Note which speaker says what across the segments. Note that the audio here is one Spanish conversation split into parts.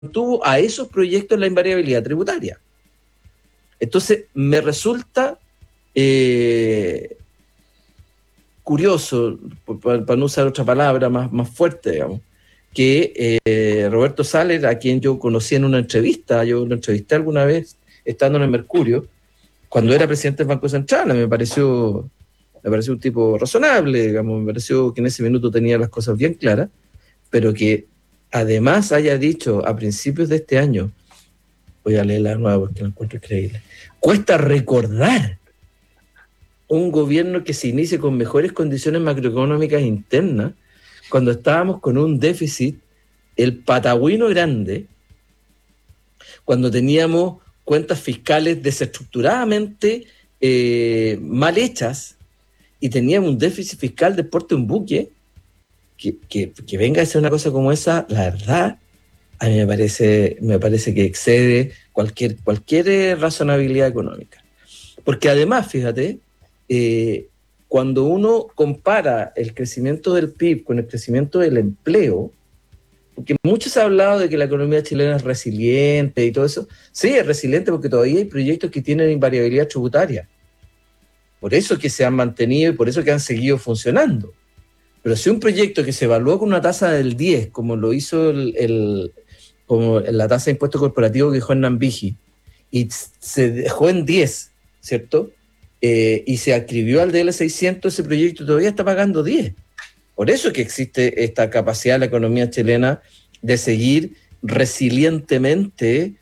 Speaker 1: mantuvo a esos proyectos la invariabilidad tributaria. Entonces, me resulta curioso, para no usar otra palabra más fuerte, digamos, que Roberto Saller, a quien yo conocí en una entrevista, yo lo entrevisté alguna vez estando en el Mercurio, cuando era presidente del Banco Central, me pareció un tipo razonable, digamos, me pareció que en ese minuto tenía las cosas bien claras, pero que además haya dicho a principios de este año, voy a leerla de nuevo porque la encuentro increíble, cuesta recordar un gobierno que se inicie con mejores condiciones macroeconómicas internas cuando estábamos con un déficit, el patagüino grande, cuando teníamos cuentas fiscales desestructuradamente mal hechas y teníamos un déficit fiscal de porte de un buque, que venga a ser una cosa como esa, la verdad, a mí me parece que excede cualquier razonabilidad económica. Porque además, fíjate, cuando uno compara el crecimiento del PIB con el crecimiento del empleo, porque mucho se ha hablado de que la economía chilena es resiliente y todo eso. Sí, es resiliente porque todavía hay proyectos que tienen invariabilidad tributaria. Por eso que se han mantenido y por eso que han seguido funcionando. Pero si un proyecto que se evaluó con una tasa del 10, como lo hizo como la tasa de impuesto corporativo que dejó en Nambiji, y se dejó en 10, ¿cierto? Y se adscribió al DL600, ese proyecto todavía está pagando 10. Por eso que existe esta capacidad de la economía chilena de seguir resilientemente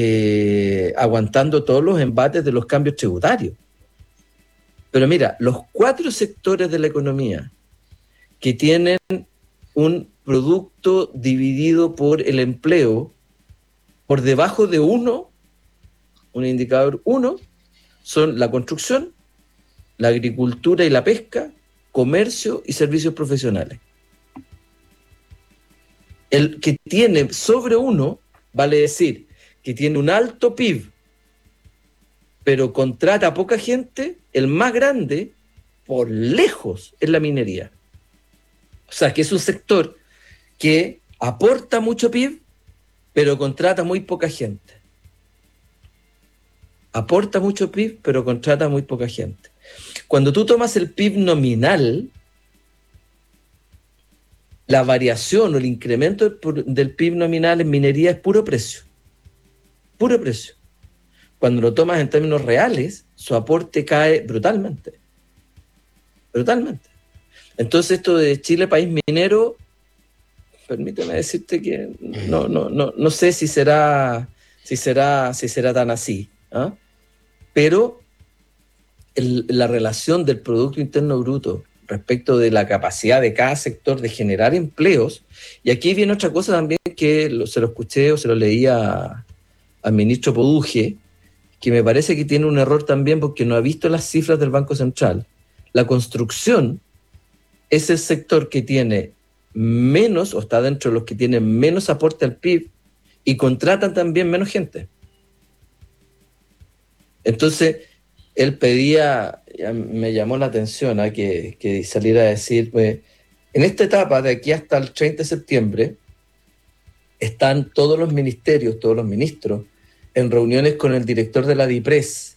Speaker 1: aguantando todos los embates de los cambios tributarios. Pero mira, los 4 sectores de la economía que tienen un producto dividido por el empleo por debajo de 1, un indicador 1, son la construcción, la agricultura y la pesca, comercio y servicios profesionales. El que tiene sobre 1, vale decir, que tiene un alto PIB, pero contrata a poca gente, el más grande, por lejos, es la minería. O sea, que es un sector que aporta mucho PIB, pero contrata muy poca gente. Aporta mucho PIB, pero contrata muy poca gente. Cuando tú tomas el PIB nominal, la variación o el incremento del PIB nominal en minería es puro precio. Puro precio. Cuando lo tomas en términos reales, su aporte cae brutalmente. Brutalmente. Entonces esto de Chile, país minero, permíteme decirte que no sé si será tan así, ¿eh? Pero la relación del Producto Interno Bruto respecto de la capacidad de cada sector de generar empleos, y aquí viene otra cosa también que se lo escuché o se lo leía al ministro Poduje, que me parece que tiene un error también porque no ha visto las cifras del Banco Central. La construcción es el sector que tiene menos, o está dentro de los que tienen menos aporte al PIB, y contratan también menos gente. Entonces, él pedía, me llamó la atención que saliera a decir, en esta etapa, de aquí hasta el 30 de septiembre, están todos los ministerios, todos los ministros, en reuniones con el director de la DIPRES,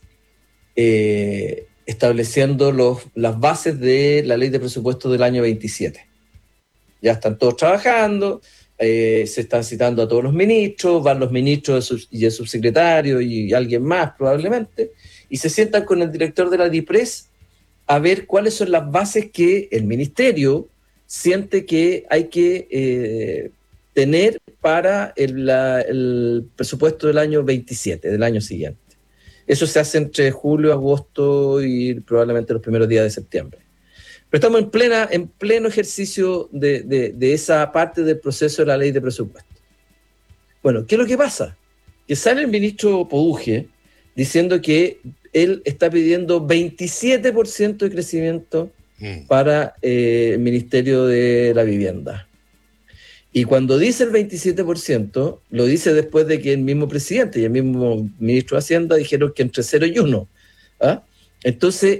Speaker 1: estableciendo las bases de la ley de presupuesto del año 27. Ya están todos trabajando, se están citando a todos los ministros, van los ministros y el subsecretario y alguien más probablemente, y se sientan con el director de la DIPRES a ver cuáles son las bases que el ministerio siente que hay que tener para el presupuesto del año 27, del año siguiente. Eso se hace entre julio, agosto y probablemente los primeros días de septiembre. Pero estamos en pleno ejercicio de esa parte del proceso de la ley de presupuesto. Bueno, ¿qué es lo que pasa? Que sale el ministro Poduje diciendo que él está pidiendo 27% de crecimiento para el Ministerio de la Vivienda. Y cuando dice el 27%, lo dice después de que el mismo presidente y el mismo ministro de Hacienda dijeron que entre 0 y 1. ¿Ah? Entonces,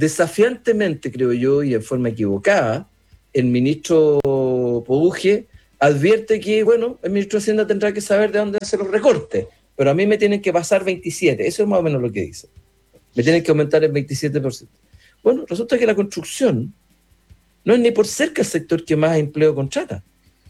Speaker 1: desafiantemente, creo yo, y en forma equivocada, el ministro Poduje advierte que, bueno, el ministro de Hacienda tendrá que saber de dónde hacer los recortes, pero a mí me tienen que pasar 27, eso es más o menos lo que dice. Me tienen que aumentar el 27%. Bueno, resulta que la construcción no es ni por cerca el sector que más empleo contrata.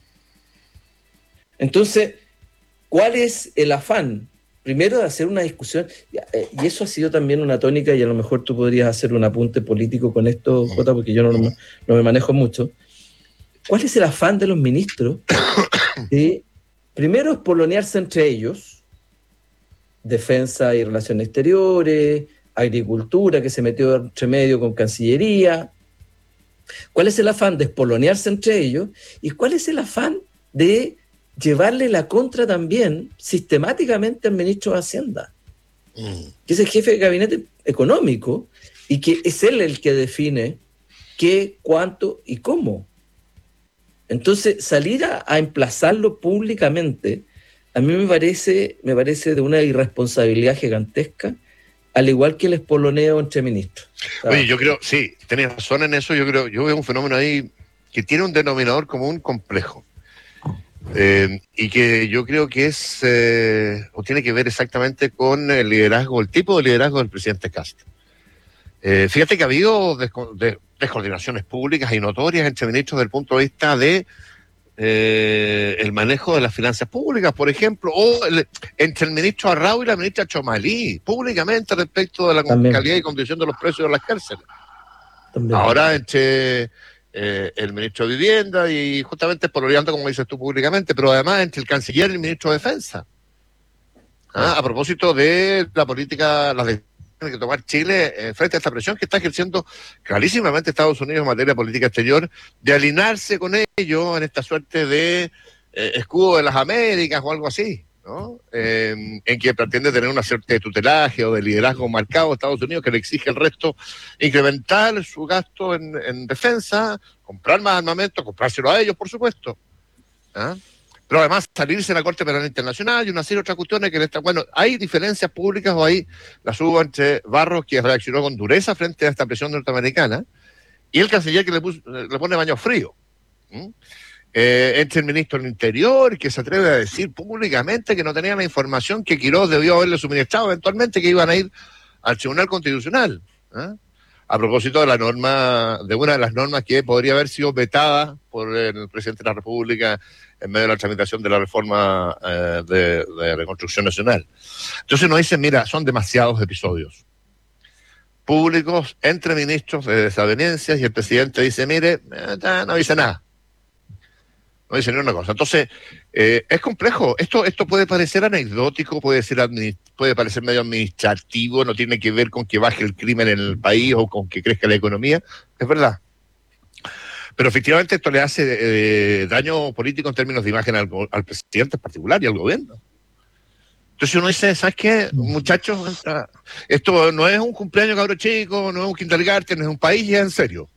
Speaker 1: Entonces, ¿cuál es el afán? Primero, de hacer una discusión, y eso ha sido también una tónica, y a lo mejor tú podrías hacer un apunte político con esto, Jota, porque yo no me manejo mucho. ¿Cuál es el afán de los ministros de, primero, espolonearse entre ellos, defensa y relaciones exteriores, agricultura, que se metió entre medio con Cancillería? ¿Cuál es el afán de espolonearse entre ellos? ¿Y cuál es el afán de llevarle la contra también sistemáticamente al ministro de Hacienda, que es el jefe de gabinete económico y que es él el que define qué, cuánto y cómo? Entonces, salir a emplazarlo públicamente, a mí me parece de una irresponsabilidad gigantesca, al igual que el espoloneo entre ministros.
Speaker 2: Oye, yo creo, sí, tenés razón en eso, yo veo un fenómeno ahí que tiene un denominador común complejo. Y que yo creo que es o tiene que ver exactamente con el liderazgo, el tipo de liderazgo del presidente Kast. Fíjate que ha habido descoordinaciones públicas y notorias entre ministros desde el punto de vista de el manejo de las finanzas públicas, por ejemplo, o entre el ministro Arrau y la ministra Chomalí, públicamente respecto de la calidad y condición de los precios de las cárceles. También. Ahora entre el ministro de Vivienda y justamente pololeando, como dices tú, públicamente, pero además entre el canciller y el ministro de Defensa. A propósito de la política, las decisiones que tomar Chile frente a esta presión que está ejerciendo clarísimamente Estados Unidos en materia de política exterior, de alinearse con ellos en esta suerte de escudo de las Américas o algo así, ¿no? En que pretende tener una suerte de tutelaje o de liderazgo marcado a Estados Unidos que le exige al resto incrementar su gasto en defensa, comprar más armamento, comprárselo a ellos, por supuesto. Pero además salirse de la Corte Penal Internacional y una serie de otras cuestiones que bueno, hay diferencias públicas o hay las hubo entre Barros, que reaccionó con dureza frente a esta presión norteamericana, y el canciller que le pone baño frío. Entre el ministro del Interior, que se atreve a decir públicamente que no tenía la información que Quirós debió haberle suministrado eventualmente, que iban a ir al Tribunal Constitucional. A propósito de la norma, de una de las normas que podría haber sido vetada por el presidente de la República en medio de la tramitación de la reforma de reconstrucción nacional. Entonces nos dicen, mira, son demasiados episodios públicos entre ministros de desavenencias y el presidente dice, mire, no dice nada. No dice ni una cosa. Entonces, es complejo. Esto puede parecer anecdótico, puede parecer medio administrativo, no tiene que ver con que baje el crimen en el país o con que crezca la economía. Es verdad. Pero efectivamente esto le hace daño político en términos de imagen al presidente en particular y al gobierno. Entonces uno dice, ¿sabes qué, muchachos? Esto no es un cumpleaños cabro chico, no es un kindergarten, es un país y es en serio.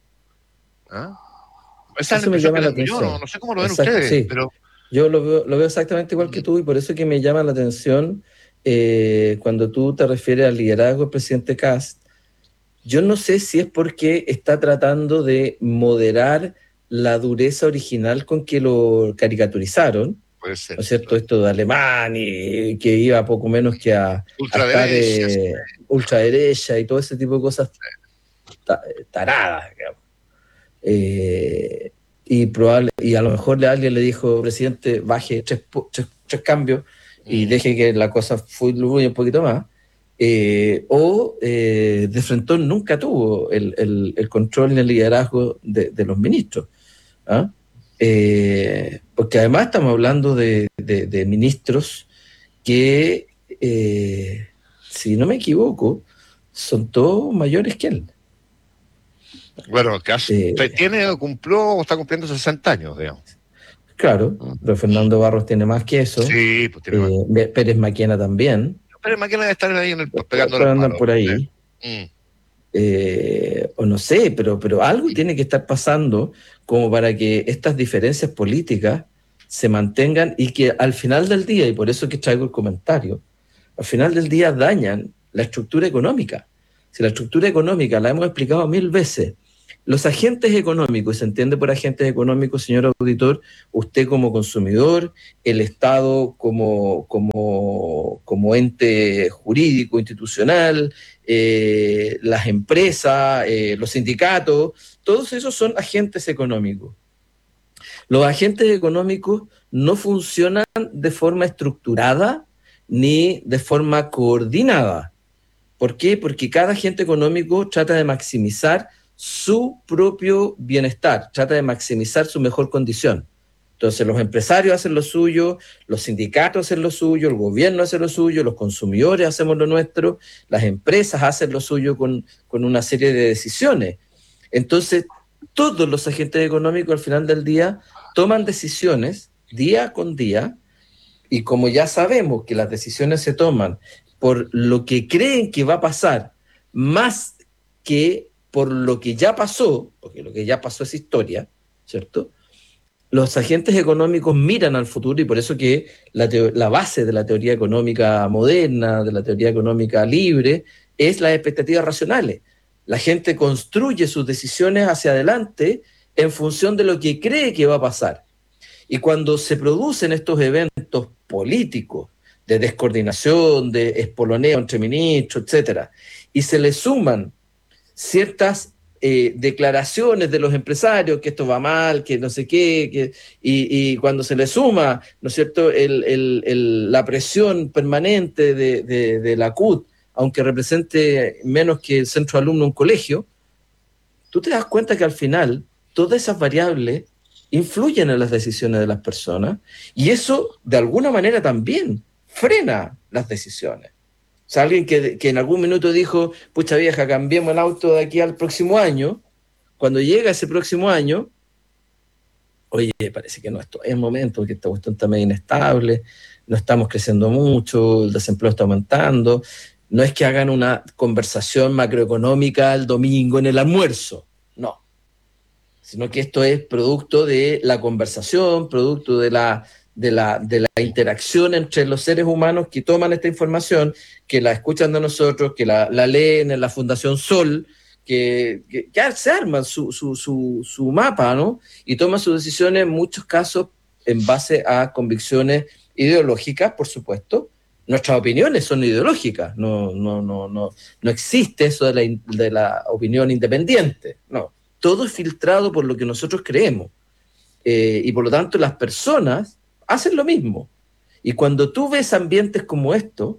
Speaker 2: Esa es la impresión que tengo yo, no sé cómo lo ven ustedes,
Speaker 1: sí.
Speaker 2: Pero
Speaker 1: yo lo veo exactamente igual que tú, y por eso es que me llama la atención cuando tú te refieres al liderazgo del presidente Kast. Yo no sé si es porque está tratando de moderar la dureza original con que lo caricaturizaron. Puede ser, ¿no es cierto? Esto de alemán y que iba poco menos que a estar ultraderecha y todo ese tipo de cosas taradas, digamos. Y a lo mejor alguien le dijo, presidente, baje tres cambios y deje que la cosa fluya un poquito más. De Frentón nunca tuvo el control ni el liderazgo de los ministros. Porque además estamos hablando de ministros que, si no me equivoco, son todos mayores que él.
Speaker 2: Bueno, casi cumplió o está cumpliendo 60 años, digamos.
Speaker 1: Claro, pero Fernando Barros tiene más que eso.
Speaker 2: Sí, pues tiene más.
Speaker 1: Pérez Maquena también.
Speaker 2: Pérez Maquena debe estar ahí pegándole el palo.
Speaker 1: Por ahí. O no sé, pero algo tiene que estar pasando como para que estas diferencias políticas se mantengan y que al final del día, y por eso que traigo el comentario, al final del día dañan la estructura económica. Si la estructura económica la hemos explicado 1000 veces, Los agentes económicos, se entiende por agentes económicos, señor auditor, usted como consumidor, el Estado como ente jurídico, institucional, las empresas, los sindicatos, todos esos son agentes económicos. Los agentes económicos no funcionan de forma estructurada ni de forma coordinada. ¿Por qué? Porque cada agente económico trata de maximizar su propio bienestar, trata de maximizar su mejor condición. Entonces los empresarios hacen lo suyo, los sindicatos hacen lo suyo, el gobierno hace lo suyo, los consumidores hacemos lo nuestro, las empresas hacen lo suyo con una serie de decisiones. Entonces todos los agentes económicos al final del día toman decisiones día con día, y como ya sabemos que las decisiones se toman por lo que creen que va a pasar, más que por lo que ya pasó, porque lo que ya pasó es historia, ¿cierto? Los agentes económicos miran al futuro, y por eso que la base de la teoría económica moderna, de la teoría económica libre, es las expectativas racionales. La gente construye sus decisiones hacia adelante en función de lo que cree que va a pasar. Y cuando se producen estos eventos políticos de descoordinación, de espoloneo entre ministros, etcétera, y se le suman ciertas declaraciones de los empresarios, que esto va mal, que no sé qué, y cuando se le suma, ¿no es cierto?, la presión permanente de la CUT, aunque represente menos que el centro de alumnos de un colegio, tú te das cuenta que al final todas esas variables influyen en las decisiones de las personas, y eso de alguna manera también frena las decisiones. O sea, alguien que en algún minuto dijo, pucha vieja, cambiemos el auto de aquí al próximo año, cuando llega ese próximo año, oye, parece que no, esto es el momento, que esta cuestión está medio inestable, no estamos creciendo mucho, el desempleo está aumentando. No es que hagan una conversación macroeconómica el domingo en el almuerzo, no, sino que esto es producto de la conversación, producto de la interacción entre los seres humanos que toman esta información, que la escuchan de nosotros, que la leen en la Fundación Sol, que se arman su mapa, ¿no? Y toman sus decisiones en muchos casos en base a convicciones ideológicas, por supuesto. Nuestras opiniones son ideológicas, no existe eso de la opinión independiente, no. Todo es filtrado por lo que nosotros creemos. Y por lo tanto las personas hacen lo mismo. Y cuando tú ves ambientes como esto,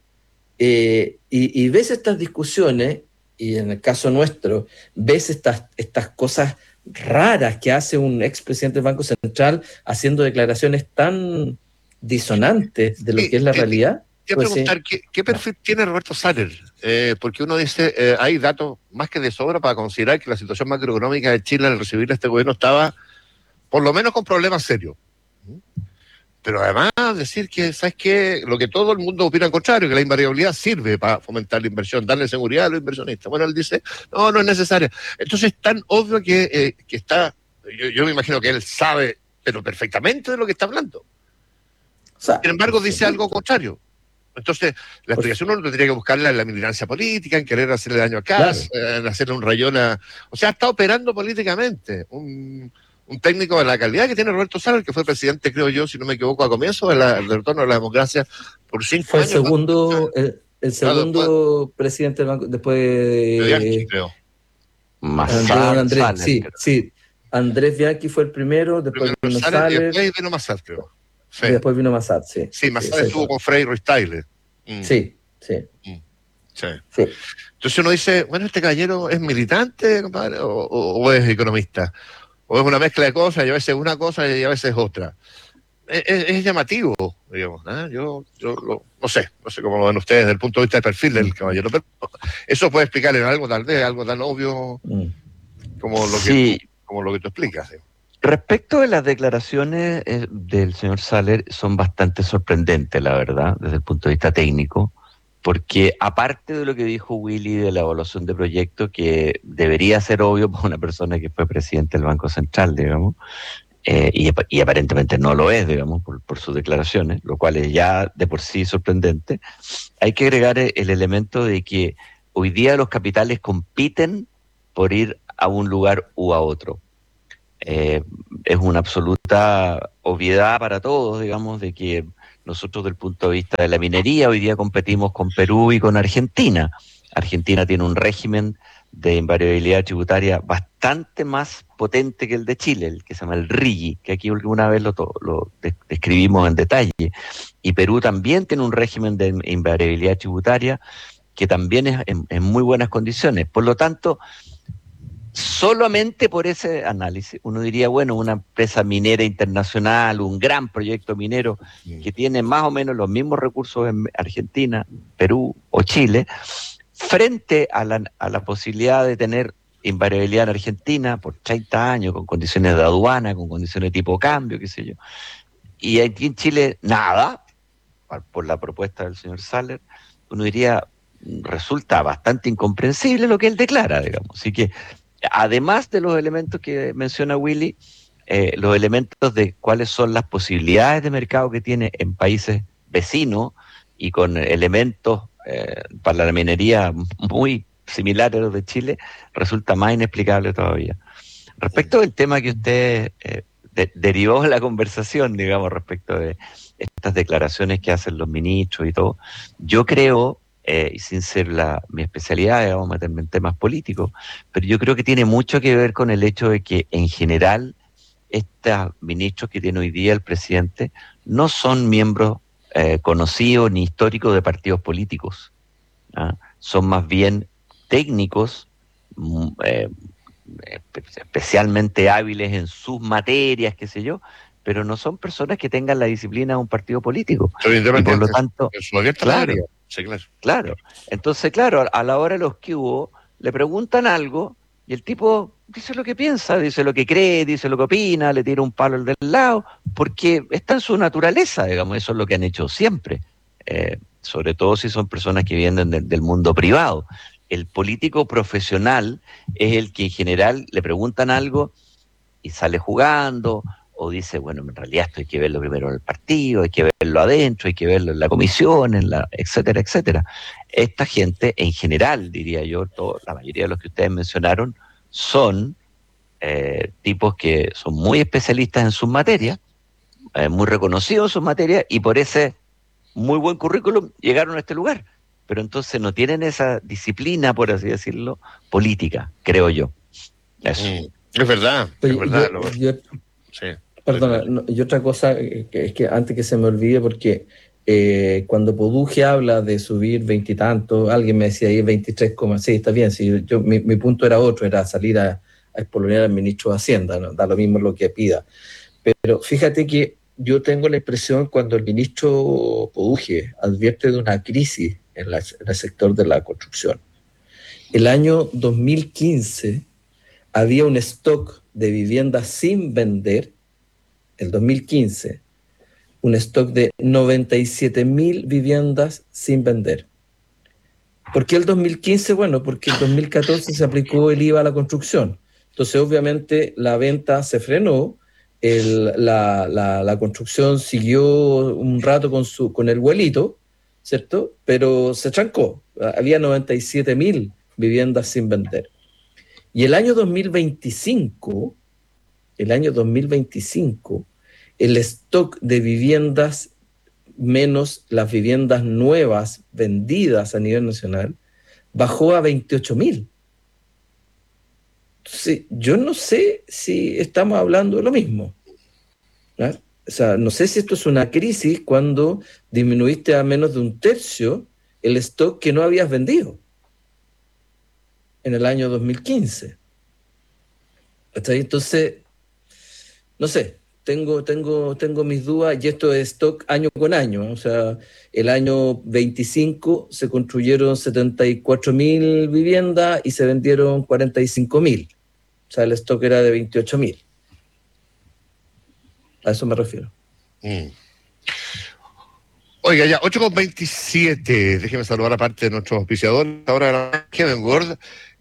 Speaker 1: y ves estas discusiones, y en el caso nuestro, ves estas cosas raras que hace un expresidente del Banco Central haciendo declaraciones tan disonantes de lo que es la realidad.
Speaker 2: Quiero preguntar, ¿qué perfil tiene Roberto Saller? Porque uno dice, hay datos más que de sobra para considerar que la situación macroeconómica de Chile al recibir a este gobierno estaba por lo menos con problemas serios. Pero además decir que, ¿sabes qué? Lo que todo el mundo opina al contrario, que la invariabilidad sirve para fomentar la inversión, darle seguridad a los inversionistas. Bueno, él dice, no es necesaria. Entonces es tan obvio que está, yo me imagino que él sabe, pero perfectamente de lo que está hablando. O sea, sin embargo, dice algo contrario. Entonces, la explicación uno tendría que buscarla en la militancia política, en querer hacerle daño a Kass, en hacerle un rayón a... O sea, está operando políticamente. Un técnico de la calidad que tiene Roberto Saller, que fue presidente, creo yo, si no me equivoco, a comienzo del retorno de la democracia por 5 años.
Speaker 1: Fue el segundo presidente del banco, después de
Speaker 2: Bianchi, creo.
Speaker 1: Andrés, sí. Andrés Bianchi fue el primero, después vino Saller.
Speaker 2: Después vino Massad, creo.
Speaker 1: Sí. Y después vino Massad, sí.
Speaker 2: Sí, Massad estuvo con Frei Ruiz Tagle.
Speaker 1: Sí.
Speaker 2: Entonces uno dice, bueno, ¿este caballero es militante, compadre, o es economista? O es una mezcla de cosas, y a veces una cosa y a veces otra. Es llamativo, digamos. ¿eh? Yo no sé cómo lo ven ustedes desde el punto de vista del perfil del caballero, pero eso puede explicarle algo, tal vez, algo tan obvio como lo que tú explicas. ¿sí?
Speaker 3: Respecto de las declaraciones del señor Saller, son bastante sorprendentes, la verdad, desde el punto de vista técnico, porque aparte de lo que dijo Willy de la evaluación de proyectos, que debería ser obvio para una persona que fue presidente del Banco Central, digamos, y aparentemente no lo es, digamos, por sus declaraciones, lo cual es ya de por sí sorprendente, hay que agregar el elemento de que hoy día los capitales compiten por ir a un lugar u a otro. Es una absoluta obviedad para todos, digamos, de que nosotros del punto de vista de la minería hoy día competimos con Perú y con Argentina. Argentina tiene un régimen de invariabilidad tributaria bastante más potente que el de Chile, el que se llama el RIGI, que aquí alguna vez lo describimos en detalle. Y Perú también tiene un régimen de invariabilidad tributaria que también es en muy buenas condiciones. Por lo tanto, solamente por ese análisis, uno diría, bueno, una empresa minera internacional, un gran proyecto minero que tiene más o menos los mismos recursos en Argentina, Perú o Chile, frente a la posibilidad de tener invariabilidad en Argentina por 30 años, con condiciones de aduana, con condiciones de tipo cambio, qué sé yo, y aquí en Chile nada, por la propuesta del señor Saller, uno diría, resulta bastante incomprensible lo que él declara, digamos. Así que, además de los elementos que menciona Willy, los elementos de cuáles son las posibilidades de mercado que tiene en países vecinos y con elementos para la minería muy similares a los de Chile, resulta más inexplicable todavía. Respecto del tema que usted derivó de la conversación, digamos, respecto de estas declaraciones que hacen los ministros y todo, yo creo, y sin ser mi especialidad, vamos a meterme en temas políticos, pero yo creo que tiene mucho que ver con el hecho de que en general estos ministros que tiene hoy día el presidente no son miembros conocidos ni históricos de partidos políticos, ¿ah? Son más bien técnicos, especialmente hábiles en sus materias, qué sé yo, pero no son personas que tengan la disciplina de un partido político.
Speaker 2: Y
Speaker 3: por lo tanto,
Speaker 2: claro,
Speaker 3: claro. Entonces, claro, a la hora de los que hubo, le preguntan algo y el tipo dice lo que piensa, dice lo que cree, dice lo que opina, le tira un palo al del lado, porque está en su naturaleza, digamos, eso es lo que han hecho siempre, sobre todo si son personas que vienen del mundo privado. El político profesional es el que en general le preguntan algo y sale jugando, o dice, bueno, en realidad esto hay que verlo primero en el partido, hay que verlo adentro, hay que verlo en la comisión, etcétera, etcétera. Esta gente, en general, diría yo, la mayoría de los que ustedes mencionaron, son tipos que son muy especialistas en sus materias, muy reconocidos en sus materias, y por ese muy buen currículum llegaron a este lugar. Pero entonces no tienen esa disciplina, por así decirlo, política, creo yo. Eso.
Speaker 2: Es verdad,
Speaker 1: Oye,
Speaker 2: es verdad.
Speaker 1: Sí. Perdona, y otra cosa que es que antes que se me olvide, porque cuando Poduje habla de subir veintitantos, alguien me decía ahí 23, sí, está bien, sí, mi punto era otro, era salir a espolonear al ministro de Hacienda, ¿no? Da lo mismo lo que pida. Pero fíjate que yo tengo la impresión cuando el ministro Poduje advierte de una crisis en el sector de la construcción. El año 2015 había un stock de viviendas sin vender, el 2015, un stock de 97.000 viviendas sin vender. ¿Por qué el 2015? Bueno, porque el 2014 se aplicó el IVA a la construcción. Entonces, obviamente, la venta se frenó, la construcción siguió un rato con el vuelito, ¿cierto? Pero se trancó. Había 97.000 viviendas sin vender. Y el año 2025, el stock de viviendas menos las viviendas nuevas vendidas a nivel nacional bajó a 28.000. Entonces, yo no sé si estamos hablando de lo mismo, ¿no? O sea, no sé si esto es una crisis cuando disminuiste a menos de un tercio el stock que no habías vendido en el año 2015. Entonces, no sé, tengo mis dudas, y esto es stock año con año. O sea, el año 25 se construyeron 74.000 viviendas y se vendieron 45.000. O sea, el stock era de 28.000. A eso me refiero.
Speaker 2: Oiga, ya, 8:27. Déjeme saludar a parte de nuestros auspiciadores. Ahora, Heavenworld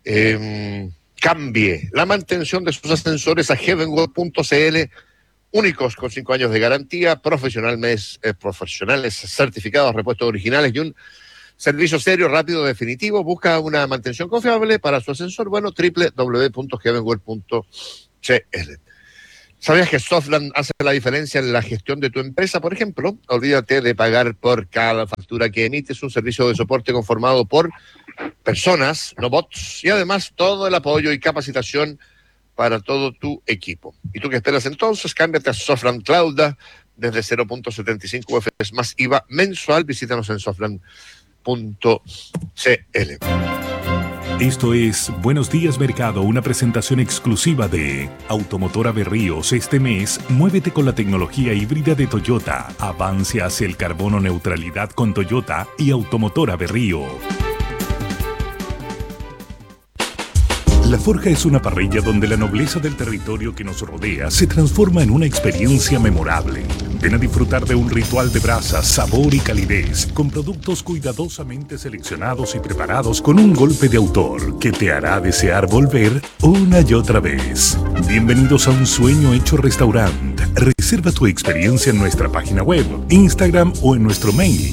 Speaker 2: cambie la mantención de sus ascensores a heavenworld.cl, únicos con 5 años de garantía, profesionales certificados, repuestos originales y un Servicio serio, rápido, definitivo. Busca una mantención confiable para su ascensor. Bueno, www.heavenworld.cl. ¿Sabías que Softland hace la diferencia en la gestión de tu empresa, por ejemplo? Olvídate de pagar por cada factura que emites. Un servicio de soporte conformado por personas, no bots, y además todo el apoyo y capacitación para todo tu equipo. ¿Y tú qué esperas entonces? Cámbiate a Softland Cloud desde 0.75 UF más IVA mensual. Visítanos en softland.cl.
Speaker 4: Esto es Buenos Días Mercado, una presentación exclusiva de Automotora Berríos. Este mes, muévete con la tecnología híbrida de Toyota. Avance hacia el carbono neutralidad con Toyota y Automotora Berrío. La Forja es una parrilla donde la nobleza del territorio que nos rodea se transforma en una experiencia memorable. Ven a disfrutar de un ritual de brasas, sabor y calidez, con productos cuidadosamente seleccionados y preparados con un golpe de autor que te hará desear volver una y otra vez. Bienvenidos a un sueño hecho restaurante. Reserva tu experiencia en nuestra página web, Instagram o en nuestro mail,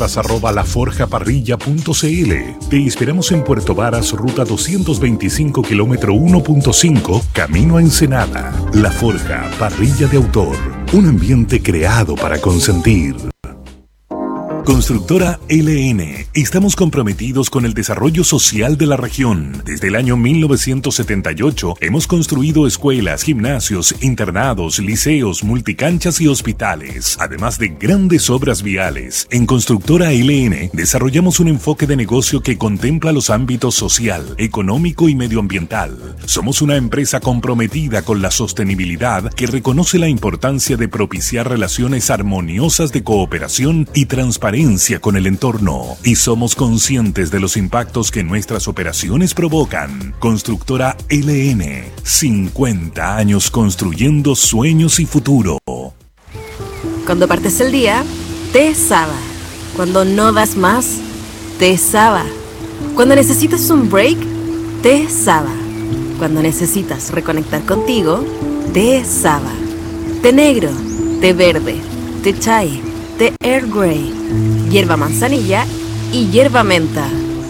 Speaker 4: reservas@laforjaparrilla.cl. Te esperamos en Puerto Varas, ruta 225, kilómetro 1.5, camino a Ensenada. La Forja, parrilla de autor. Un ambiente creado para consentir. Constructora LN. Estamos comprometidos con el desarrollo social de la región. Desde el año 1978 hemos construido escuelas, gimnasios, internados, liceos, multicanchas y hospitales, además de grandes obras viales. En Constructora LN desarrollamos un enfoque de negocio que contempla los ámbitos social, económico y medioambiental. Somos una empresa comprometida con la sostenibilidad que reconoce la importancia de propiciar relaciones armoniosas de cooperación y transparencia con el entorno, y somos conscientes de los impactos que nuestras operaciones provocan. Constructora LN, 50 años construyendo sueños y futuro.
Speaker 5: Cuando partes el día, te Saba. Cuando no das más, te Saba. Cuando necesitas un break, te Saba. Cuando necesitas reconectar contigo, te Saba. Té negro, té verde, té chai, té Earl Grey, hierba manzanilla y hierba menta.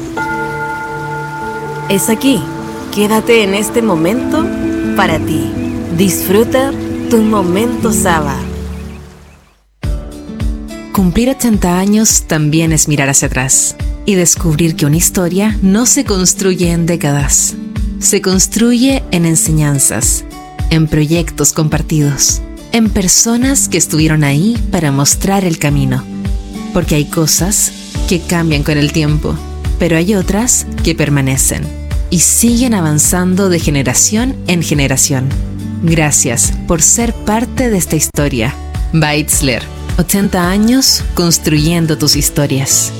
Speaker 5: Es aquí. Quédate en este momento para ti. Disfruta tu momento Saba.
Speaker 6: Cumplir 80 años también es mirar hacia atrás y descubrir que una historia no se construye en décadas. Se construye en enseñanzas, en proyectos compartidos, en personas que estuvieron ahí para mostrar el camino. Porque hay cosas que cambian con el tiempo, pero hay otras que permanecen y siguen avanzando de generación en generación. Gracias por ser parte de esta historia. Beitzler, 80 años construyendo tus historias.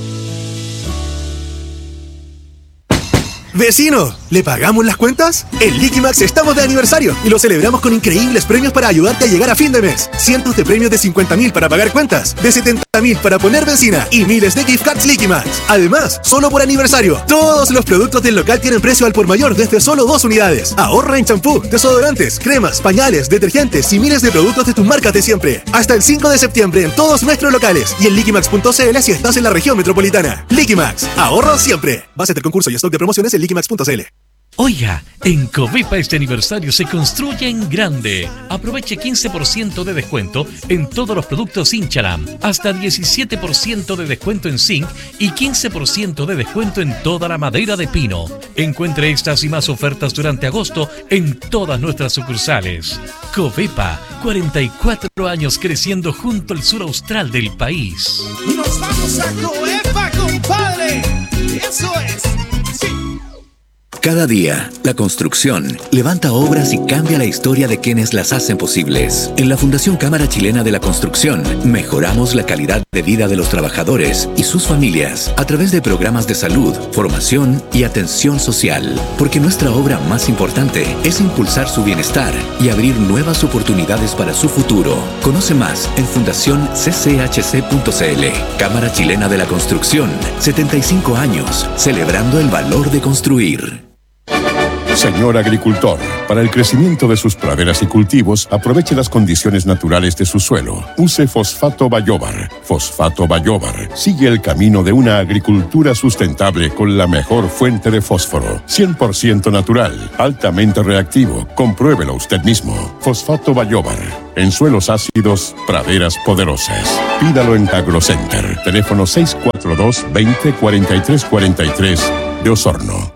Speaker 7: ¡Vecino! ¿Le pagamos las cuentas? En Liquimax estamos de aniversario y lo celebramos con increíbles premios para ayudarte a llegar a fin de mes. Cientos de premios de 50.000 para pagar cuentas, de 70.000 para poner benzina y miles de gift cards Liquimax. Además, solo por aniversario, todos los productos del local tienen precio al por mayor desde solo 2 unidades. Ahorra en champú, desodorantes, cremas, pañales, detergentes y miles de productos de tus marcas de siempre. Hasta el 5 de septiembre en todos nuestros locales y en liquimax.cl si estás en la región metropolitana. Liquimax, ahorro siempre. Base del concurso y stock de promociones en liquimax.cl.
Speaker 8: Oiga, en Covepa este aniversario se construye en grande. Aproveche 15% de descuento en todos los productos Inchalam, hasta 17% de descuento en zinc y 15% de descuento en toda la madera de pino. Encuentre estas y más ofertas durante agosto en todas nuestras sucursales. Covepa, 44 años creciendo junto al sur austral del país.
Speaker 9: ¡Nos vamos a Covepa, compadre! ¡Eso es! ¡Sí!
Speaker 10: Cada día, la construcción levanta obras y cambia la historia de quienes las hacen posibles. En la Fundación Cámara Chilena de la Construcción, mejoramos la calidad de vida de los trabajadores y sus familias a través de programas de salud, formación y atención social. Porque nuestra obra más importante es impulsar su bienestar y abrir nuevas oportunidades para su futuro. Conoce más en fundacioncchc.cl. Cámara Chilena de la Construcción, 75 años, celebrando el valor de construir.
Speaker 11: Señor agricultor, Para el crecimiento de sus praderas y cultivos, aproveche las condiciones naturales de su suelo. Use Fosfato Bayóvar. Fosfato Bayóvar sigue el camino de una agricultura sustentable con la mejor fuente de fósforo. 100% natural, altamente reactivo. Compruébelo usted mismo. Fosfato Bayóvar. En suelos ácidos, praderas poderosas. Pídalo en AgroCenter. Teléfono 642-20-4343 de Osorno.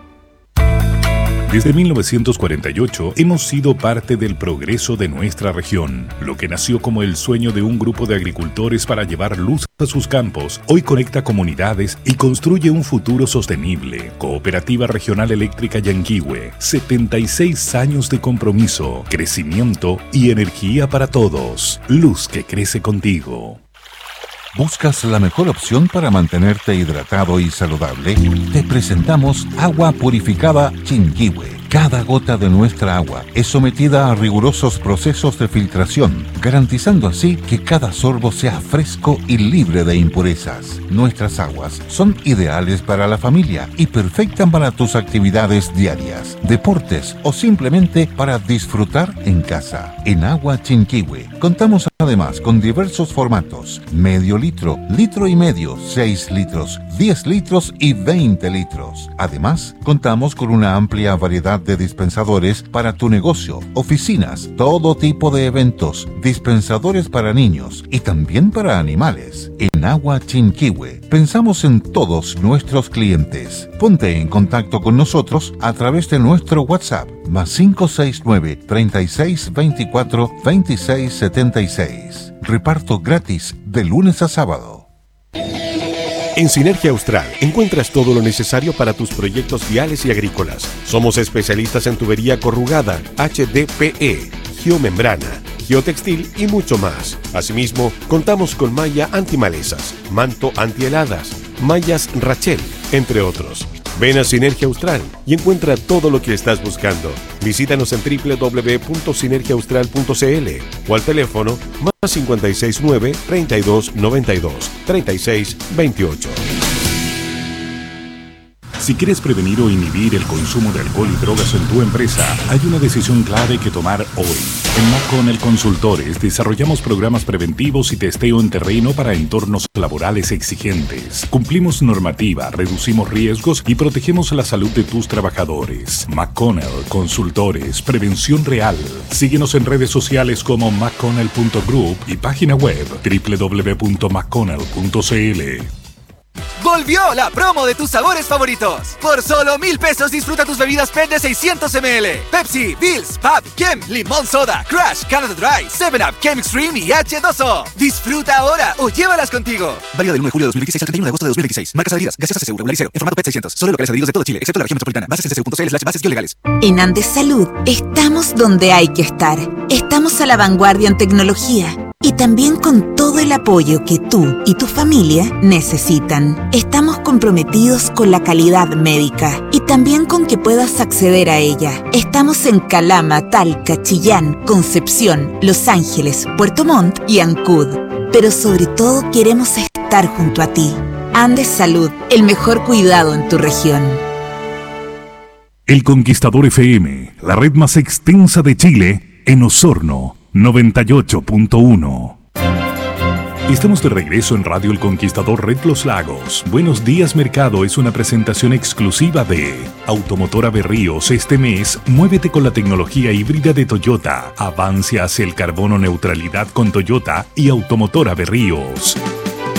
Speaker 4: Desde 1948 hemos sido parte del progreso de nuestra región. Lo que nació como el sueño de un grupo de agricultores para llevar luz a sus campos, hoy conecta comunidades y construye un futuro sostenible. Cooperativa Regional Eléctrica Yanquihue, 76 años de compromiso, crecimiento y energía para todos. Luz que crece contigo.
Speaker 12: ¿Buscas la mejor opción para mantenerte hidratado y saludable? Te presentamos Agua Purificada Chinquihue. Cada gota de nuestra agua es sometida a rigurosos procesos de filtración, garantizando así que cada sorbo sea fresco y libre de impurezas. Nuestras aguas son ideales para la familia y perfectas para tus actividades diarias, deportes o simplemente para disfrutar en casa. En Agua Chinquihue contamos además con diversos formatos: medio litro, litro y medio, 6 litros, 10 litros y 20 litros. Además, contamos con una amplia variedad de dispensadores para tu negocio, oficinas, todo tipo de eventos, dispensadores para niños y también para animales. En Agua Chinquihue pensamos en todos nuestros clientes. Ponte en contacto con nosotros a través de nuestro WhatsApp +569 36 24 26 76. Reparto gratis de lunes a sábado.
Speaker 13: En Sinergia Austral encuentras todo lo necesario para tus proyectos viales y agrícolas. Somos especialistas en tubería corrugada, HDPE, geomembrana, geotextil y mucho más. Asimismo, contamos con malla antimalezas, manto antiheladas, mallas Rachel, entre otros. Ven a Sinergia Austral y encuentra todo lo que estás buscando. Visítanos en www.sinergiaaustral.cl o al teléfono +569 32 92 36 28.
Speaker 4: Si quieres prevenir o inhibir el consumo de alcohol y drogas en tu empresa, hay una decisión clave que tomar hoy. En McConnell Consultores desarrollamos programas preventivos y testeo en terreno para entornos laborales exigentes. Cumplimos normativa, reducimos riesgos y protegemos la salud de tus trabajadores. McConnell Consultores, prevención real. Síguenos en redes sociales como mcconnell.group y página web www.mcconnell.cl.
Speaker 14: ¡Volvió la promo de tus sabores favoritos! Por solo 1,000 pesos disfruta tus bebidas PET de 600 ml. Pepsi, Bills, Pab, Kem, Limón Soda, Crush, Canada Dry, 7-Up, Kem Extreme y H2O. Disfruta ahora o llévalas contigo. Válido del 1 de julio de 2016 al 31 de agosto de 2016. Marcas adheridas. Gaseosa CSU Regularizero en formato PET 600. Solo locales adheridos de todo Chile, excepto la región metropolitana. Bases en CSU.cl/bases biolegales.
Speaker 15: En Andes Salud estamos donde hay que estar. Estamos a la vanguardia en tecnología y también con todo el apoyo que tú y tu familia necesitan. Estamos comprometidos con la calidad médica y también con que puedas acceder a ella. Estamos en Calama, Talca, Chillán, Concepción, Los Ángeles, Puerto Montt y Ancud. Pero sobre todo queremos estar junto a ti. Andes Salud, el mejor cuidado en tu región.
Speaker 4: El Conquistador FM, la red más extensa de Chile, en Osorno, 98.1. Estamos de regreso en Radio El Conquistador Red Los Lagos. Buenos días Mercado es una presentación exclusiva de Automotora Berríos. Este mes, muévete con la tecnología híbrida de Toyota. Avance hacia el carbono neutralidad con Toyota y Automotora Berríos.